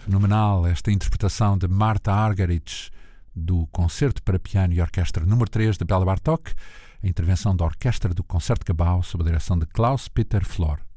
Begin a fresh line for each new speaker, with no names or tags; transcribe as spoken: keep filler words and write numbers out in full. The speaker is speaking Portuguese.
Fenomenal esta interpretação de Marta Argerich do Concerto para Piano e Orquestra número três de Béla Bartók, a intervenção da Orquestra do Concertgebouw sob a direção de Klaus-Peter Flor.